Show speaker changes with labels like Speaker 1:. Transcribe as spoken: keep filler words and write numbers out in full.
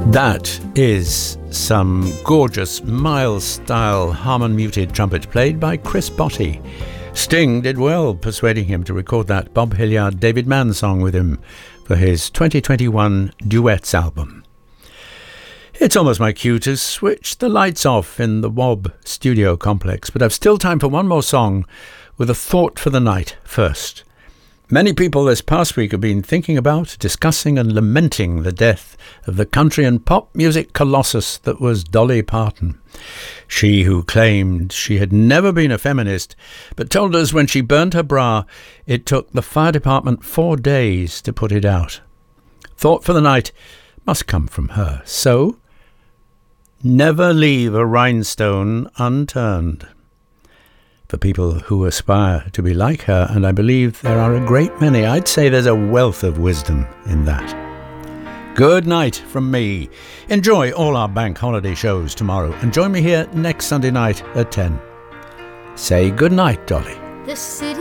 Speaker 1: That is some gorgeous Miles-style Harmon-muted trumpet played by Chris Botti. Sting did well persuading him to record that Bob Hilliard David Mann song with him for his twenty twenty-one Duets album. It's almost my cue to switch the lights off in the W O B studio complex, but I've still time for one more song with a thought for the night first. Many people this past week have been thinking about, discussing and lamenting the death of the country and pop music colossus that was Dolly Parton. She who claimed she had never been a feminist, but told us when she burned her bra, it took the fire department four days to put it out. Thought for the night must come from her. So, never leave a rhinestone unturned. For people who aspire to be like her, and I believe there are a great many, I'd say there's a wealth of wisdom in that. Good night from me. Enjoy all our bank holiday shows tomorrow, and join me here next Sunday night at ten. Say good night, Dolly.
Speaker 2: The city